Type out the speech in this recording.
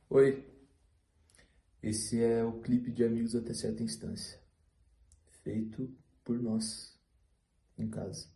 Oi, esse é o clipe de Amigos até certa instância, feito por nós em casa.